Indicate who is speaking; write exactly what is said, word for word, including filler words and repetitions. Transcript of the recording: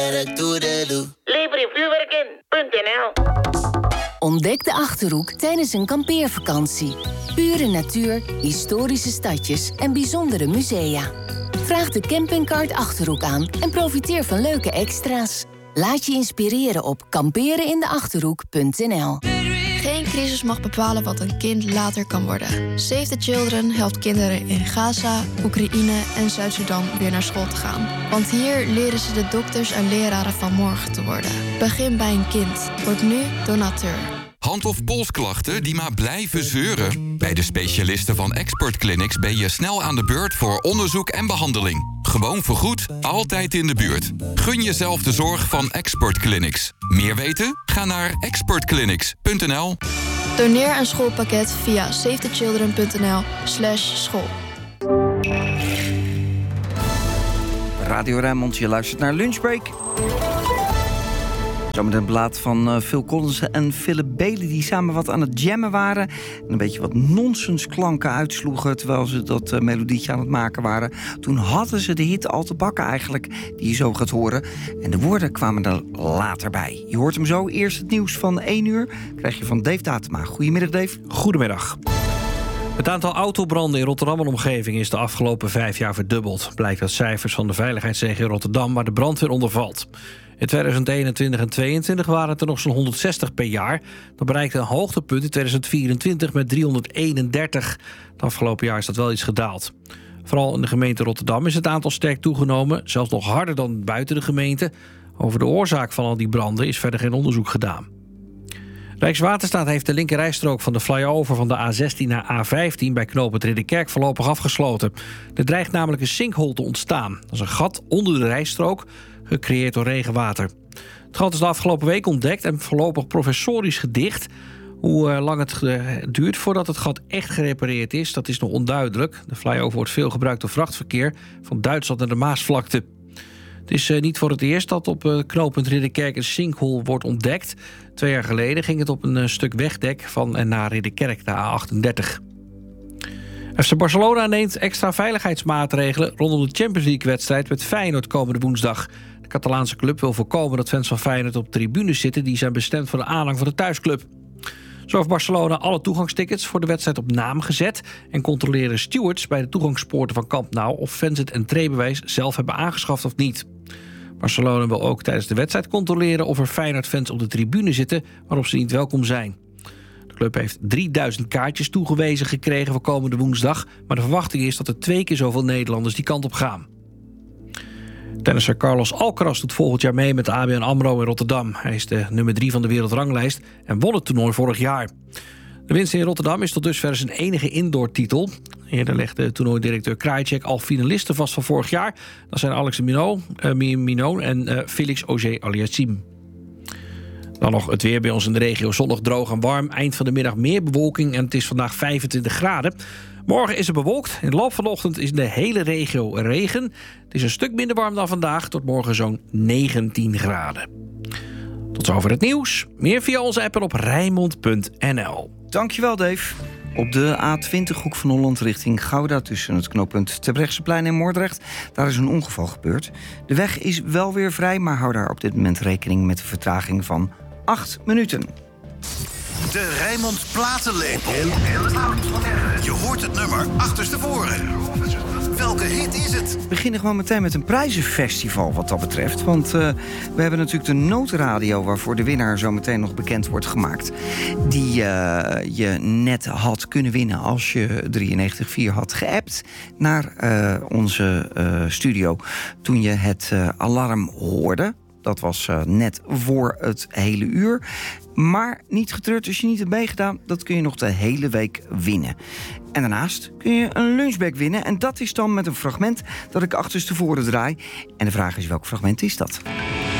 Speaker 1: Lever je vuurwerk in punt n l.
Speaker 2: Ontdek de Achterhoek tijdens een kampeervakantie. Pure natuur, historische stadjes en bijzondere musea. Vraag de campingkaart Achterhoek aan en profiteer van leuke extra's. Laat je inspireren op kamperenindeachterhoek punt n l.
Speaker 3: Geen crisis mag bepalen wat een kind later kan worden. Save the Children helpt kinderen in Gaza, Oekraïne en Zuid-Sudan weer naar school te gaan. Want hier leren ze de dokters en leraren van morgen te worden. Begin bij een kind. Word nu donateur.
Speaker 4: Hand- of polsklachten die maar blijven zeuren? Bij de specialisten van Expert Clinics ben je snel aan de beurt voor onderzoek en behandeling. Gewoon vergoed, altijd in de buurt. Gun jezelf de zorg van Expert Clinics. Meer weten? Ga naar expert clinics punt n l.
Speaker 3: Doneer een schoolpakket via save the children punt n l slash school.
Speaker 5: Radio Rijnmond, je luistert naar Lunchbreak. Zometeen een blaad van uh, Phil Collins en Philip Bailey... die samen wat aan het jammen waren. En een beetje wat nonsensklanken uitsloegen... terwijl ze dat uh, melodietje aan het maken waren. Toen hadden ze de hit al te bakken eigenlijk, die je zo gaat horen. En de woorden kwamen er later bij. Je hoort hem zo. Eerst het nieuws van één uur. Krijg je van Dave Datema. Goedemiddag, Dave.
Speaker 6: Goedemiddag. Het aantal autobranden in Rotterdam en omgeving is de afgelopen vijf jaar verdubbeld. Blijkt uit cijfers van de veiligheidsregio Rotterdam, waar de brandweer onder valt. In tweeduizend eenentwintig en tweeëntwintig waren het er nog zo'n honderdzestig per jaar. Dat bereikte een hoogtepunt in tweeduizend vierentwintig met driehonderdeenendertig. Het afgelopen jaar is dat wel iets gedaald. Vooral in de gemeente Rotterdam is het aantal sterk toegenomen, zelfs nog harder dan buiten de gemeente. Over de oorzaak van al die branden is verder geen onderzoek gedaan. Rijkswaterstaat heeft de linkerrijstrook van de flyover van de A zestien naar A vijftien... bij knooppunt Ridderkerk voorlopig afgesloten. Er dreigt namelijk een sinkhole te ontstaan. Dat is een gat onder de rijstrook, gecreëerd door regenwater. Het gat is de afgelopen week ontdekt en voorlopig professorisch gedicht. Hoe lang het duurt voordat het gat echt gerepareerd is, dat is nog onduidelijk. De flyover wordt veel gebruikt door vrachtverkeer van Duitsland naar de Maasvlakte. Het is niet voor het eerst dat op knooppunt Ridderkerk een sinkhole wordt ontdekt. Twee jaar geleden ging het op een stuk wegdek van en naar Ridderkerk, de A achtendertig. F C Barcelona neemt extra veiligheidsmaatregelen rondom de Champions League-wedstrijd met Feyenoord komende woensdag. De Catalaanse club wil voorkomen dat fans van Feyenoord op tribunes zitten die zijn bestemd voor de aanhang van de thuisclub. Zo heeft Barcelona alle toegangstickets voor de wedstrijd op naam gezet en controleren stewards bij de toegangspoorten van Camp Nou of fans het entreebewijs zelf hebben aangeschaft of niet. Barcelona wil ook tijdens de wedstrijd controleren of er Feyenoord-fans op de tribune zitten waarop ze niet welkom zijn. De club heeft drieduizend kaartjes toegewezen gekregen voor komende woensdag, maar de verwachting is dat er twee keer zoveel Nederlanders die kant op gaan. Tennisser Carlos Alcaraz doet volgend jaar mee met de A B N AMRO in Rotterdam. Hij is de nummer drie van de wereldranglijst en won het toernooi vorig jaar. De winst in Rotterdam is tot dusver zijn enige indoor-titel. Eerder legde toernooidirecteur Krajicek al finalisten vast van vorig jaar. Dat zijn Alex Minot, uh, Minot en uh, Felix Auger-Aliassime. Dan nog het weer bij ons in de regio. Zonnig, droog en warm. Eind van de middag meer bewolking en het is vandaag vijfentwintig graden. Morgen is het bewolkt. In de loop van de ochtend is in de hele regio regen. Het is een stuk minder warm dan vandaag. Tot morgen zo'n negentien graden. Tot zover het nieuws. Meer via onze app en op rijnmond punt n l.
Speaker 5: Dankjewel, Dave. Op de A twintig hoek van Holland richting Gouda tussen het knooppunt Terbrechtseplein en Moordrecht. Daar is een ongeval gebeurd. De weg is wel weer vrij, maar hou daar op dit moment rekening met een vertraging van acht minuten.
Speaker 7: De Rijnmond Platenlepel. Je hoort het nummer achterstevoren. Welke hit is het?
Speaker 5: We beginnen gewoon meteen met een prijzenfestival wat dat betreft. Want uh, we hebben natuurlijk de Notenradio waarvoor de winnaar zo meteen nog bekend wordt gemaakt. Die uh, je net had kunnen winnen als je drieënnegentig vier had geappt naar uh, onze uh, studio toen je het uh, alarm hoorde. Dat was uh, net voor het hele uur. Maar niet getreurd, als je niet hebt meegedaan, dat kun je nog de hele week winnen. En daarnaast kun je een lunchbag winnen. En dat is dan met een fragment dat ik achterstevoren draai. En de vraag is, welk fragment is dat?